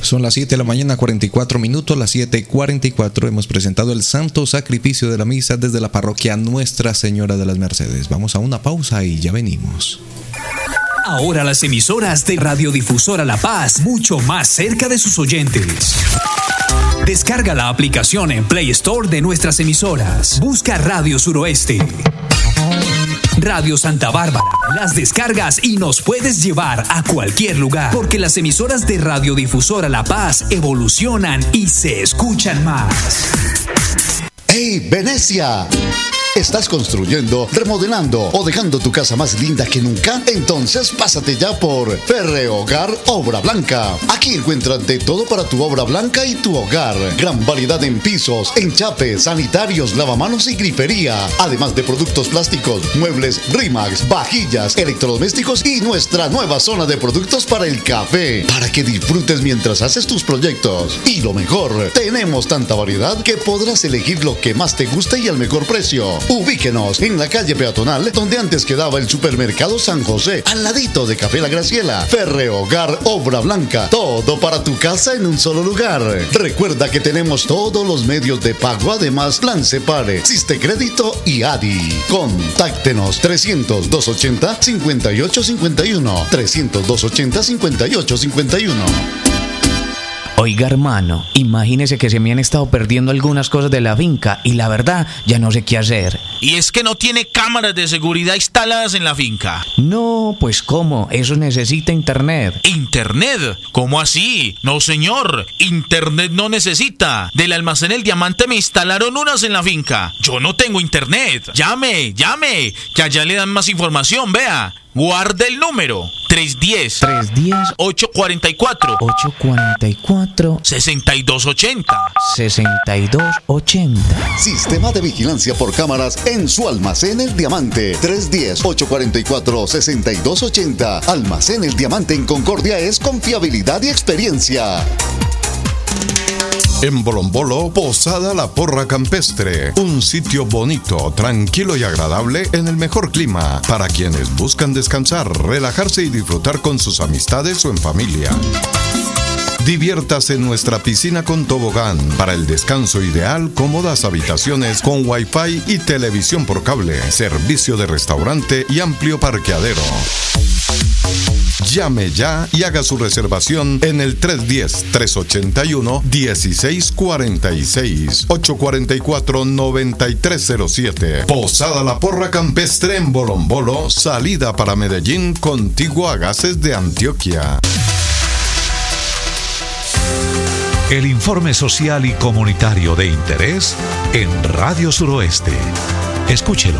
Son las 7 de la mañana, 44 minutos, las 7:44. Hemos presentado el santo sacrificio de la misa desde la parroquia Nuestra Señora de las Mercedes. Vamos a una pausa y ya venimos. Ahora las emisoras de Radiodifusora La Paz, mucho más cerca de sus oyentes. Descarga la aplicación en Play Store de nuestras emisoras. Busca Radio Suroeste, Radio Santa Bárbara. Las descargas y nos puedes llevar a cualquier lugar, porque las emisoras de Radiodifusora La Paz evolucionan y se escuchan más. ¡Hey, Venecia! ¿Estás construyendo, remodelando o dejando tu casa más linda que nunca? Entonces pásate ya por Ferrehogar Obra Blanca. Aquí encuentras de todo para tu obra blanca y tu hogar. Gran variedad en pisos, enchapes, sanitarios, lavamanos y grifería. Además de productos plásticos, muebles Rimax, vajillas, electrodomésticos y nuestra nueva zona de productos para el café. Para que disfrutes mientras haces tus proyectos. Y lo mejor, tenemos tanta variedad que podrás elegir lo que más te guste y al mejor precio. Ubíquenos en la calle peatonal donde antes quedaba el supermercado San José, al ladito de Café La Graciela. Ferrehogar Obra Blanca, todo para tu casa en un solo lugar. Recuerda que tenemos todos los medios de pago, además Plan Separe, Siste Crédito y ADI. Contáctenos 300-280-5851, 300-280-5851. Oiga, hermano, imagínese que se me han estado perdiendo algunas cosas de la finca y la verdad ya no sé qué hacer. Y es que no tiene cámaras de seguridad instaladas en la finca. No, pues ¿cómo? Eso necesita internet. ¿Internet? ¿Cómo así? No, señor, internet no necesita. Del almacén El Diamante me instalaron unas en la finca. Yo no tengo internet. Llame, que allá le dan más información, vea. Guarde el número 310-844 6280. Sistema de vigilancia por cámaras en su almacén El Diamante. 310-844-6280. Almacén El Diamante en Concordia es confiabilidad y experiencia. En Bolombolo, Posada La Porra Campestre, un sitio bonito, tranquilo y agradable en el mejor clima para quienes buscan descansar, relajarse y disfrutar con sus amistades o en familia. Diviértase en nuestra piscina con tobogán. Para el descanso ideal, cómodas habitaciones con wifi y televisión por cable, servicio de restaurante y amplio parqueadero. Llame ya y haga su reservación en el 310-381-1646, 844-9307. Posada La Porra Campestre en Bolombolo, salida para Medellín, contiguo a Gases de Antioquia. El informe social y comunitario de interés en Radio Suroeste. Escúchelo.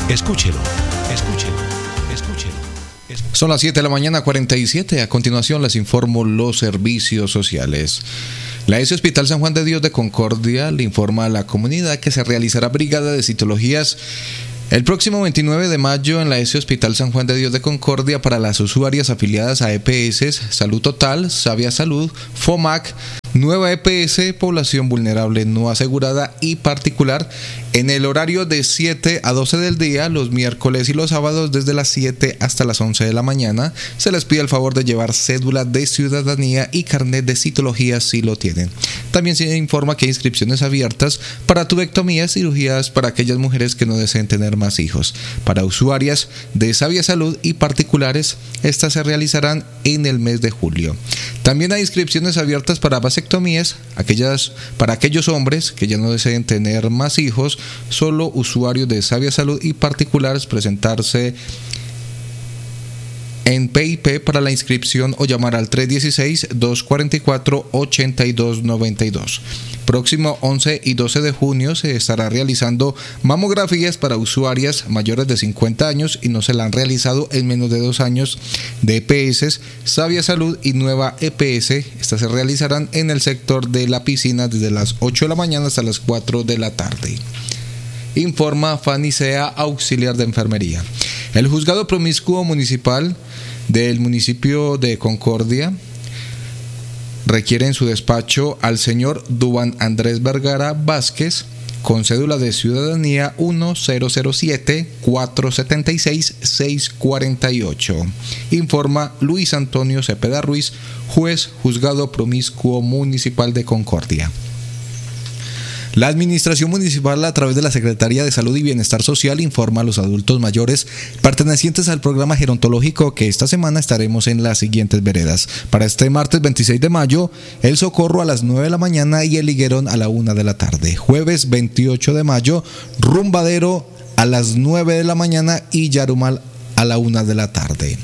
Son las 7 de la mañana, 47. A continuación les informo los servicios sociales. La ESI Hospital San Juan de Dios de Concordia le informa a la comunidad que se realizará brigada de citologías el próximo 29 de mayo en la ESI Hospital San Juan de Dios de Concordia para las usuarias afiliadas a EPS, Salud Total, Savia Salud, FOMAC, Nueva EPS, Población Vulnerable No Asegurada y Particular, en el horario de 7 a 12 del día, los miércoles y los sábados desde las 7 hasta las 11 de la mañana. Se les pide el favor de llevar cédula de ciudadanía y carnet de citología si lo tienen. También se informa que hay inscripciones abiertas para tubectomías, cirugías para aquellas mujeres que no deseen tener más hijos. Para usuarias de Savia Salud y particulares, estas se realizarán en el mes de julio. También hay inscripciones abiertas para vasectomías, para aquellos hombres que ya no deseen tener más hijos. Solo usuarios de Savia Salud y particulares presentarse en PIP para la inscripción o llamar al 316-244-8292. Próximo 11 y 12 de junio se estará realizando mamografías para usuarias mayores de 50 años y no se la han realizado en menos de 2 años de EPS, Savia Salud y Nueva EPS. Estas se realizarán en el sector de la piscina desde las 8 de la mañana hasta las 4 de la tarde. Informa Fanny Sea, auxiliar de enfermería. El juzgado promiscuo municipal del municipio de Concordia requiere en su despacho al señor Duván Andrés Vergara Vázquez, con cédula de ciudadanía 1007-476-648. Informa Luis Antonio Cepeda Ruiz, juez juzgado promiscuo municipal de Concordia. La Administración Municipal, a través de la Secretaría de Salud y Bienestar Social, informa a los adultos mayores pertenecientes al programa gerontológico que esta semana estaremos en las siguientes veredas. Para este martes 26 de mayo, El Socorro a las 9 de la mañana y El Higuerón a la 1 de la tarde. Jueves 28 de mayo, Rumbadero a las 9 de la mañana y Yarumal a la 1 de la tarde.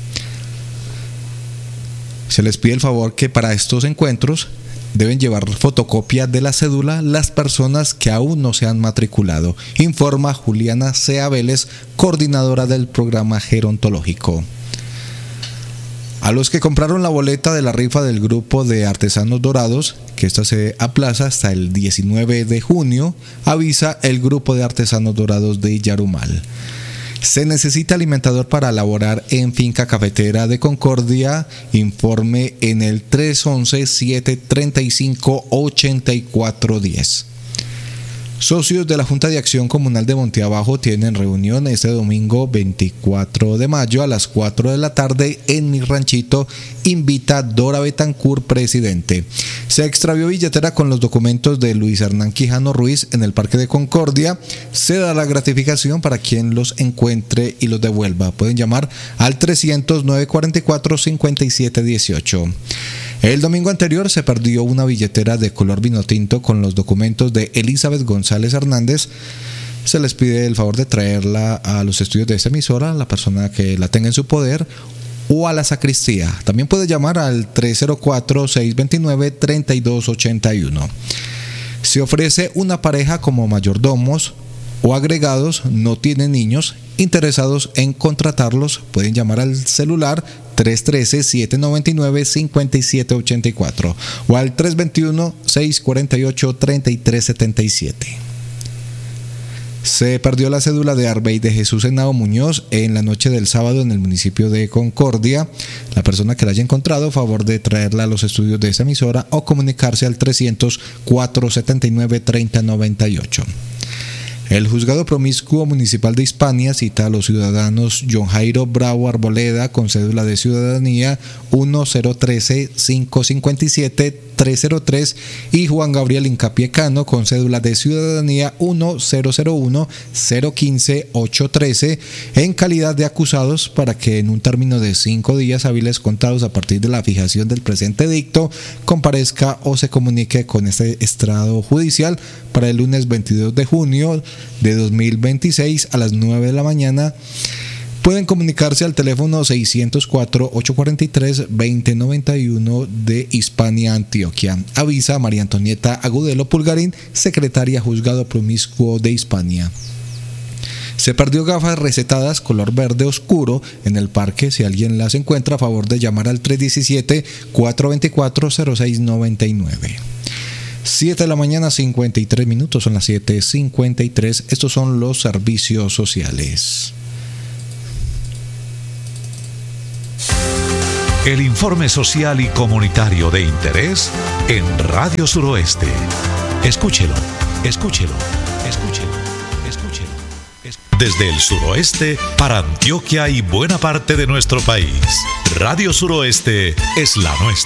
Se les pide el favor que para estos encuentros deben llevar fotocopia de la cédula las personas que aún no se han matriculado, informa Juliana Cea Vélez, coordinadora del programa gerontológico. A los que compraron la boleta de la rifa del grupo de artesanos dorados, que esta se aplaza hasta el 19 de junio, avisa el grupo de artesanos dorados de Yarumal. Se necesita alimentador para laborar en Finca Cafetera de Concordia. Informe en el 311-735-8410. Socios de la Junta de Acción Comunal de Monteabajo tienen reunión este domingo 24 de mayo a las 4 de la tarde en Mi Ranchito. Invita Dora Betancourt, presidente. Se extravió billetera con los documentos de Luis Hernán Quijano Ruiz en el Parque de Concordia. Se da la gratificación para quien los encuentre y los devuelva. Pueden llamar al 300-944-5718. El domingo anterior se perdió una billetera de color vino tinto con los documentos de Elizabeth González Hernández. Se les pide el favor de traerla a los estudios de esta emisora, la persona que la tenga en su poder, o a la sacristía. También puede llamar al 304-629-3281. Se ofrece una pareja como mayordomos o agregados, no tienen niños. Interesados en contratarlos pueden llamar al celular 313-799-5784 o al 321-648-3377. Se perdió la cédula de Arbey de Jesús Henao Muñoz en la noche del sábado en el municipio de Concordia. La persona que la haya encontrado, favor de traerla a los estudios de esta emisora o comunicarse al 300-479-3098. El juzgado promiscuo municipal de Hispania cita a los ciudadanos John Jairo Bravo Arboleda con cédula de ciudadanía 1013-557-303 y Juan Gabriel Hincapié Cano con cédula de ciudadanía 1001-015-813 en calidad de acusados, para que en un término de 5 días hábiles contados a partir de la fijación del presente edicto comparezca o se comunique con este estrado judicial para el lunes 22 de junio de 2026 a las 9 de la mañana. Pueden comunicarse al teléfono 604-843-2091 de Hispania, Antioquia. Avisa María Antonieta Agudelo Pulgarín, secretaria juzgado promiscuo de Hispania. Se perdió gafas recetadas color verde oscuro en el parque. Si alguien las encuentra, a favor de llamar al 317-424-0699. 7 de la mañana, 53 minutos, son las 7:53. Estos son los servicios sociales. El informe social y comunitario de interés en Radio Suroeste. Escúchelo, escúchelo, escúchelo, escúchelo. Desde el suroeste para Antioquia y buena parte de nuestro país. Radio Suroeste es la nuestra.